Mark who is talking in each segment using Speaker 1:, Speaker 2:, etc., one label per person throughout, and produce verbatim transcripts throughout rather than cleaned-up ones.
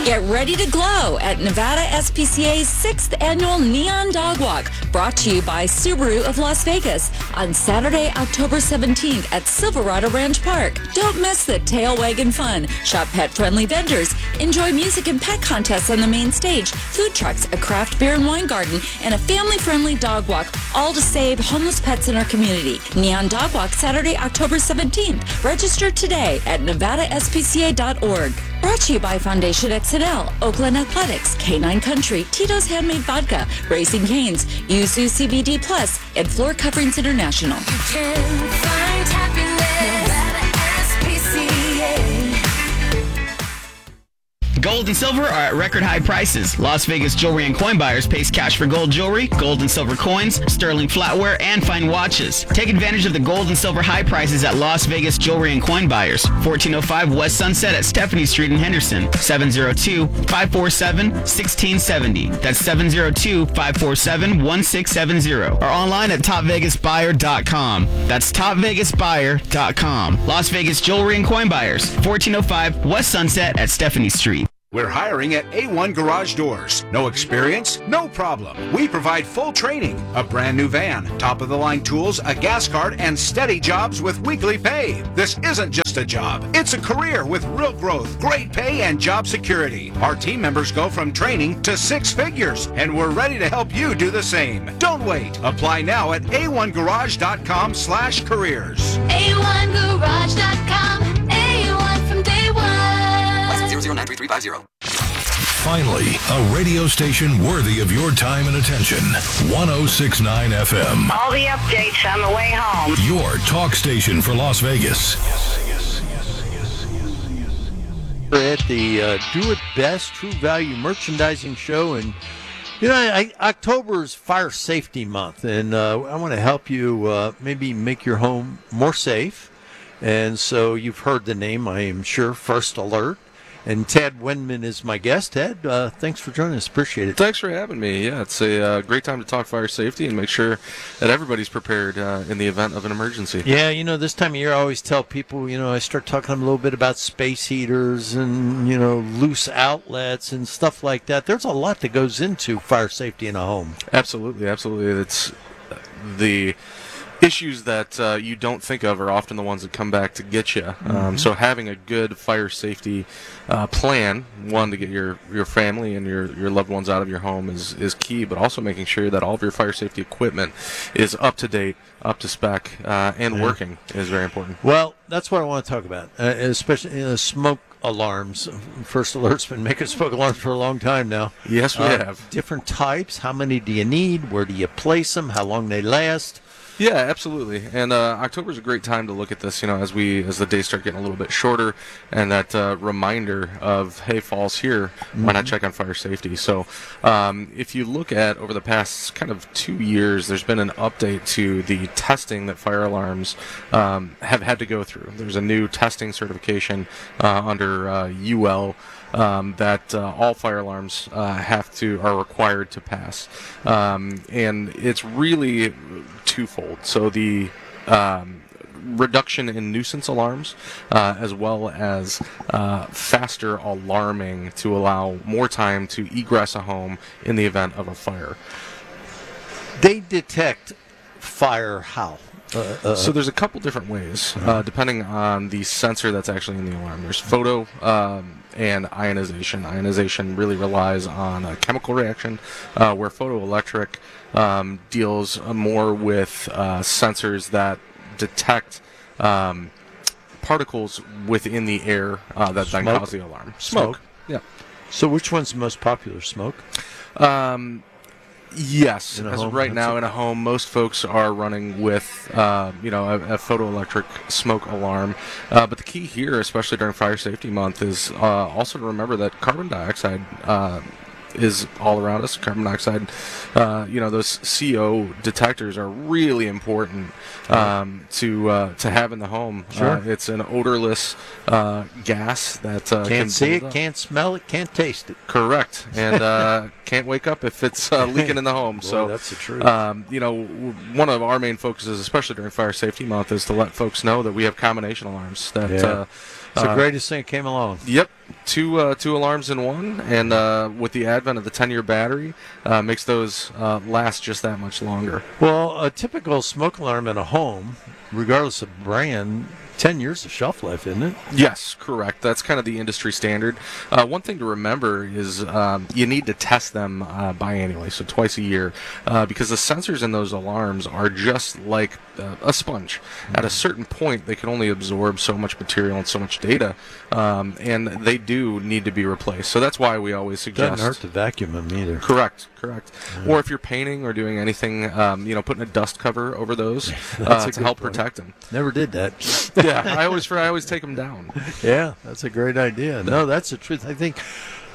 Speaker 1: Get ready to glow at Nevada S P C A's sixth Annual Neon Dog Walk, brought to you by Subaru of Las Vegas on Saturday, October seventeenth at Silverado Ranch Park. Don't miss the tail wagging fun. Shop pet-friendly vendors. Enjoy music and pet contests on the main stage, food trucks, a craft beer and wine garden, and a family-friendly dog walk, all to save homeless pets in our community. Neon Dog Walk, Saturday, October seventeenth. Register today at nevada s p c a dot org. Brought to you by Foundation Xcel, Oakland Athletics, K nine Country, Tito's Handmade Vodka, Racing Canes, Yuzu C B D Plus, and Floor Coverings International.
Speaker 2: You can find happiness at S P C A.
Speaker 3: Gold and silver are at record high prices. Las Vegas Jewelry and Coin Buyers pays cash for gold jewelry, gold and silver coins, sterling flatware, and fine watches. Take advantage of the gold and silver high prices at Las Vegas Jewelry and Coin Buyers. fourteen oh five West Sunset at Stephanie Street in Henderson. seven oh two, five four seven, one six seven oh. That's seven oh two, five four seven, one six seven oh. Or online at top vegas buyer dot com. That's top vegas buyer dot com. Las Vegas Jewelry and Coin Buyers. fourteen oh five West Sunset at Stephanie Street.
Speaker 4: We're hiring at A one Garage Doors. No experience? No problem. We provide full training, a brand new van, top-of-the-line tools, a gas card, and steady jobs with weekly pay. This isn't just a job. It's a career with real growth, great pay, and job security. Our team members go from training to six figures, and we're ready to help you do the same. Don't wait. Apply now at a one garage dot com slash careers.
Speaker 2: A one garage dot com. A one from day one.
Speaker 5: zero zero nine three three five zero.
Speaker 6: Finally, a radio station worthy of your time and attention. one oh six point nine F M.
Speaker 7: All the updates on the way home.
Speaker 6: Your talk station for Las Vegas.
Speaker 8: We're at the uh, Do It Best True Value Merchandising Show, and you know, I, October's Fire Safety Month, and uh, I want to help you uh, maybe make your home more safe. And so you've heard the name, I am sure, First Alert. And Ted Windman is my guest. Ted, uh, thanks for joining us. Appreciate it.
Speaker 9: Thanks for having me. Yeah, it's a uh, great time to talk fire safety and make sure that everybody's prepared uh, in the event of an emergency.
Speaker 8: Yeah, you know, this time of year I always tell people, you know, I start talking a little bit about space heaters and, you know, loose outlets and stuff like that. There's a lot that goes into fire safety in a home.
Speaker 9: Absolutely, absolutely. It's the issues that uh, you don't think of are often the ones that come back to get you. Mm-hmm. Um, so having a good fire safety uh, plan, one, to get your, your family and your, your loved ones out of your home is, is key, but also making sure that all of your fire safety equipment is up to date, up to spec, uh, and yeah. working is very important.
Speaker 8: Well, that's what I want to talk about, uh, especially uh, smoke alarms. First Alert's been making smoke alarms for a long time now.
Speaker 9: Yes, we
Speaker 8: uh,
Speaker 9: have.
Speaker 8: Different types. How many do you need? Where do you place them? How long they last?
Speaker 9: Yeah, absolutely. And uh, October is a great time to look at this, you know, as we as the days start getting a little bit shorter, and that uh, reminder of, hey, fall's here, mm-hmm. why not check on fire safety? So um, if you look at over the past kind of two years, there's been an update to the testing that fire alarms um, have had to go through. There's a new testing certification uh, under uh, U L Um, that uh, all fire alarms uh, have to are required to pass, um, and it's really twofold. So the um, reduction in nuisance alarms, uh, as well as uh, faster alarming to allow more time to egress a home in the event of a fire.
Speaker 8: They detect fire how? Uh, uh,
Speaker 9: so there's a couple different ways, uh, depending on the sensor that's actually in the alarm. There's photo um, and ionization. Ionization really relies on a chemical reaction, uh, where photoelectric um, deals more with uh, sensors that detect um, particles within the air uh, that
Speaker 8: Smoke.
Speaker 9: then cause the alarm.
Speaker 8: Smoke.
Speaker 9: Smoke. Yeah.
Speaker 8: So which one's the most popular? Smoke?
Speaker 9: Um, yes.
Speaker 8: In a
Speaker 9: As
Speaker 8: home,
Speaker 9: of right now,
Speaker 8: a-
Speaker 9: in a home, most folks are running with, uh, you know, a, a photoelectric smoke alarm. Uh, but the key here, especially during Fire Safety Month, is uh, also to remember that carbon dioxide uh, is all around us. Carbon dioxide, uh, you know, those C O detectors are really important um, to uh, to have in the home.
Speaker 8: Sure.
Speaker 9: Uh, it's an odorless uh, gas that uh,
Speaker 8: Can't
Speaker 9: can
Speaker 8: see
Speaker 9: build
Speaker 8: it,
Speaker 9: up.
Speaker 8: can't smell it, can't taste it.
Speaker 9: Correct, and uh, can't wake up if it's uh, leaking in the home.
Speaker 8: Boy,
Speaker 9: so
Speaker 8: that's the truth.
Speaker 9: Um, you know, w- one of our main focuses, especially during Fire Safety Month, is to let folks know that we have combination alarms that
Speaker 8: Yeah.
Speaker 9: uh,
Speaker 8: It's the
Speaker 9: Uh,
Speaker 8: greatest thing that came along.
Speaker 9: Yep, two uh, two alarms in one, and uh, with the advent of the ten-year battery, uh, makes those uh, last just that much longer.
Speaker 8: Well, a typical smoke alarm in a home, regardless of brand, ten years of shelf life, isn't it?
Speaker 9: Yes, correct. That's kind of the industry standard. Uh, one thing to remember is um, you need to test them uh, biannually, so twice a year, uh, because the sensors in those alarms are just like uh, a sponge. Mm-hmm. At a certain point, they can only absorb so much material and so much data, um, and they do need to be replaced. So that's why we always suggest...
Speaker 8: Doesn't hurt to vacuum them either.
Speaker 9: Correct, correct.
Speaker 8: Yeah.
Speaker 9: Or if you're painting or doing anything, um, you know, putting a dust cover over those
Speaker 8: That's
Speaker 9: uh,
Speaker 8: a
Speaker 9: to
Speaker 8: good
Speaker 9: help
Speaker 8: point.
Speaker 9: protect them.
Speaker 8: Never did that.
Speaker 9: Yeah, I always I always take them down.
Speaker 8: Yeah, that's a great idea. No, that's the truth. I think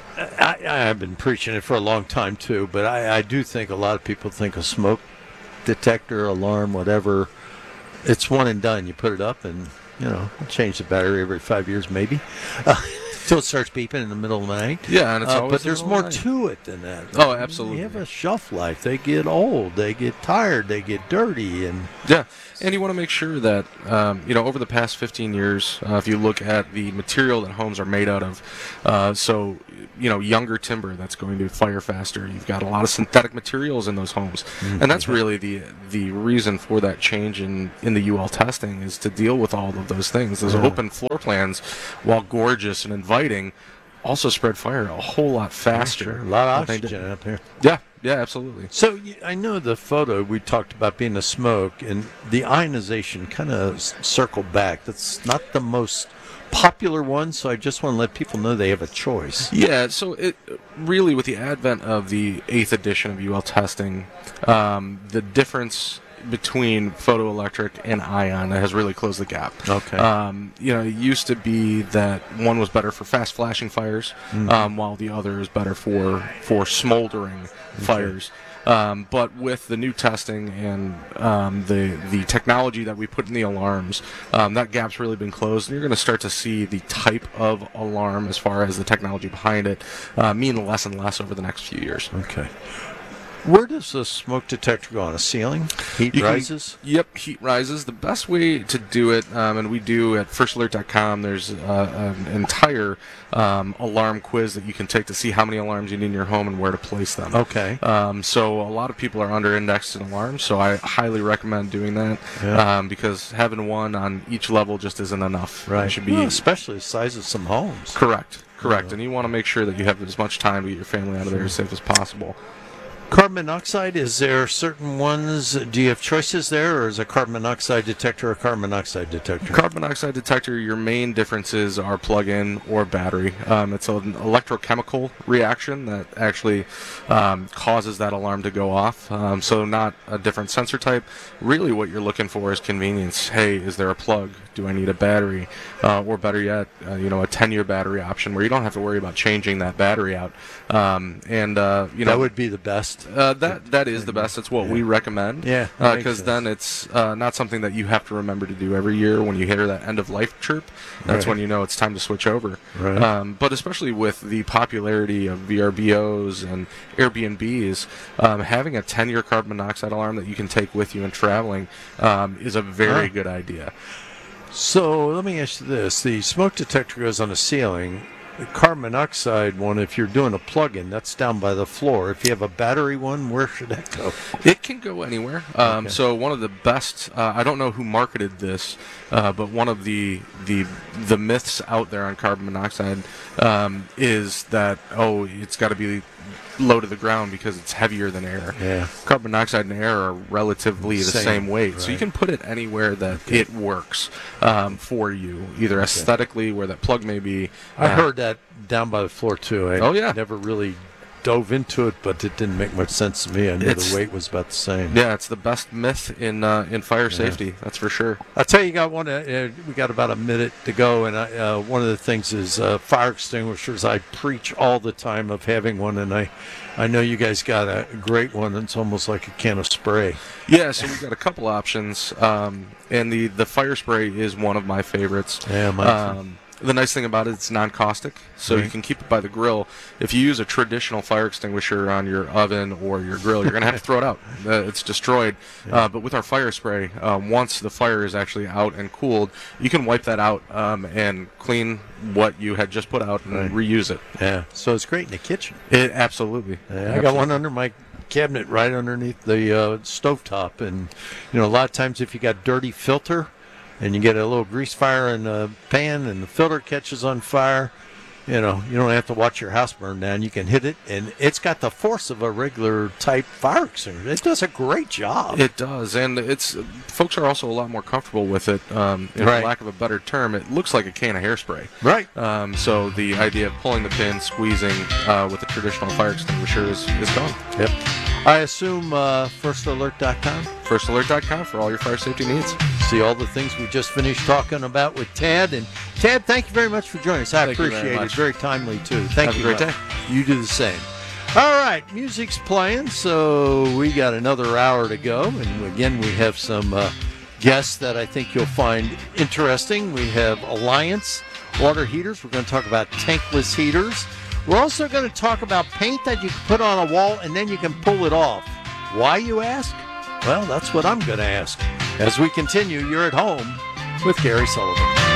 Speaker 8: I, I've been preaching it for a long time too, but I, I do think a lot of people think a smoke detector, alarm, whatever, it's one and done. You put it up and, you know, change the battery every five years maybe. Uh, Until it starts beeping in the middle of the night.
Speaker 9: Yeah, and it's
Speaker 8: uh,
Speaker 9: always
Speaker 8: but
Speaker 9: in
Speaker 8: there's
Speaker 9: the middle
Speaker 8: more
Speaker 9: of the
Speaker 8: to it than that.
Speaker 9: Oh, absolutely.
Speaker 8: They have a shelf life. They get old. They get tired. They get dirty. And
Speaker 9: yeah, and you want to make sure that um, you know over the past fifteen years, uh, if you look at the material that homes are made out of, uh, so you know younger timber that's going to fire faster. You've got a lot of synthetic materials in those homes, mm-hmm. and that's really the the reason for that change in in the U L testing is to deal with all of those things. Those
Speaker 8: yeah.
Speaker 9: open floor plans, while gorgeous and inviting, also spread fire a whole lot faster.
Speaker 8: Sure. A lot of
Speaker 9: than they
Speaker 8: oxygen
Speaker 9: did.
Speaker 8: up here.
Speaker 9: Yeah, yeah, absolutely.
Speaker 8: So you- I know the photo we talked about being a smoke, and the ionization kind of circled back. That's not the most popular one, so I just want to let people know they have a choice.
Speaker 9: Yeah, so it really, with the advent of the eighth edition of U L testing, um, the difference between photoelectric and ion has really closed the gap.
Speaker 8: Okay.
Speaker 9: Um, you know, it used to be that one was better for fast flashing fires,
Speaker 8: Mhm.
Speaker 9: um, while the other is better for for smoldering fires. Um, but with the new testing and um, the the technology that we put in the alarms, um, that gap's really been closed, and you're going to start to see the type of alarm, as far as the technology behind it, uh, mean less and less over the next few years.
Speaker 8: Okay. Where does the smoke detector go? On a ceiling? Heat
Speaker 9: You can-
Speaker 8: rises?
Speaker 9: Yep, heat rises. The best way to do it, um, and we do at first alert dot com, there's uh, an entire um, alarm quiz that you can take to see how many alarms you need in your home and where to place them.
Speaker 8: Okay.
Speaker 9: Um, so a lot of people are under-indexed in alarms, so I highly recommend doing that
Speaker 8: Yeah.
Speaker 9: um, because having one on each level just isn't enough.
Speaker 8: Right.
Speaker 9: It should be
Speaker 8: Well, especially the size of some homes.
Speaker 9: correct. Correct, and you want to make sure that you have as much time to get your family out of there as safe as possible.
Speaker 8: Carbon monoxide, is there certain ones? Do you have choices there, or is a carbon monoxide detector a carbon monoxide detector?
Speaker 9: Carbon monoxide detector, your main differences are plug-in or battery. Um, it's an electrochemical reaction that actually um, causes that alarm to go off. Um, so not a different sensor type. Really what you're looking for is convenience. Hey, is there a plug? Do I need a battery? Uh, or better yet, uh, you know, a ten-year battery option where you don't have to worry about changing that battery out. Um, and, uh, you know...
Speaker 8: That would be the best.
Speaker 9: Uh, that that is the best. That's what
Speaker 8: Yeah.
Speaker 9: we recommend.
Speaker 8: Yeah, that makes
Speaker 9: Because
Speaker 8: sense.
Speaker 9: then it's uh, not something that you have to remember to do every year. When you hear that end of life chirp, that's
Speaker 8: Right.
Speaker 9: when you know it's time to switch over.
Speaker 8: Right.
Speaker 9: Um, but especially with the popularity of V R B Os and Airbnbs, um, having a ten-year carbon monoxide alarm that you can take with you in traveling um, is a very
Speaker 8: Huh.
Speaker 9: good idea.
Speaker 8: So let me ask you this. The smoke detector goes on the ceiling. The carbon monoxide one, if you're doing a plug-in, that's down by the floor. If you have a battery one, where should that go?
Speaker 9: It can go anywhere. Um,
Speaker 8: Okay.
Speaker 9: So one of the best, uh, I don't know who marketed this, uh, but one of the the the myths out there on carbon monoxide um, is that, oh, it's got to be low to the ground because it's heavier than air.
Speaker 8: Yeah.
Speaker 9: Carbon monoxide and air are relatively the
Speaker 8: Same,
Speaker 9: same weight, so you
Speaker 8: right.
Speaker 9: can put it anywhere that it works um, for you, either aesthetically, where that plug may be.
Speaker 8: I
Speaker 9: uh,
Speaker 8: heard that down by the floor, too. I
Speaker 9: Oh, yeah.
Speaker 8: never really dove into it, but it didn't make much sense to me. I knew
Speaker 9: It's-
Speaker 8: the weight was about the same.
Speaker 9: Yeah, it's the best myth in uh, in fire safety. That's for sure.
Speaker 8: I'll tell you, got one. Uh, we got about a minute to go, and I, uh, one of the things is uh, fire extinguishers. I preach all the time of having one, and I, I know you guys got a great one. It's almost like a can of spray.
Speaker 9: Yeah, so we've got a couple options, um, and the, the fire spray is one of my favorites.
Speaker 8: Yeah, mine too.
Speaker 9: Um, The nice thing about it, it's non-caustic, so
Speaker 8: Right.
Speaker 9: you can keep it by the grill. If you use a traditional fire extinguisher on your oven or your grill, you're going to have to throw it out. Uh, it's destroyed. Uh, but with our fire spray, um, once the fire is actually out and cooled, you can wipe that out um, and clean what you had just put out and
Speaker 8: Right.
Speaker 9: reuse it.
Speaker 8: Yeah, so it's great in the kitchen.
Speaker 9: It absolutely.
Speaker 8: Yeah, I got
Speaker 9: Absolutely.
Speaker 8: one under my cabinet right underneath the uh, stovetop. And, you know, a lot of times if you got dirty filter and you get a little grease fire in the pan and the filter catches on fire, you know, you don't have to watch your house burn down. You can hit it, and it's got the force of a regular type fire extinguisher. It does a great job.
Speaker 9: It does, and it's folks are also a lot more comfortable with it. Um, in
Speaker 8: Right.
Speaker 9: lack of a better term, it looks like a can of hairspray.
Speaker 8: Right.
Speaker 9: Um, so the idea of pulling the pin, squeezing uh, with a traditional fire extinguisher is, is gone.
Speaker 8: Yep. I assume uh, first alert dot com.
Speaker 9: first alert dot com for all your fire safety needs.
Speaker 8: See all the things we just finished talking about with Tad. And Tad, thank you very much for joining us. I
Speaker 9: Thank you
Speaker 8: appreciate
Speaker 9: very
Speaker 8: it.
Speaker 9: much.
Speaker 8: Very timely, too. Thank
Speaker 9: Have a
Speaker 8: you.
Speaker 9: great
Speaker 8: much.
Speaker 9: day.
Speaker 8: You do the same. All right, music's playing, so we got another hour to go. And again, we have some uh, guests that I think you'll find interesting. We have Alliance water heaters. We're going to talk about tankless heaters. We're also going to talk about paint that you can put on a wall and then you can pull it off. Why, you ask? Well, that's what I'm going to ask. As we continue, you're at home with Gary Sullivan.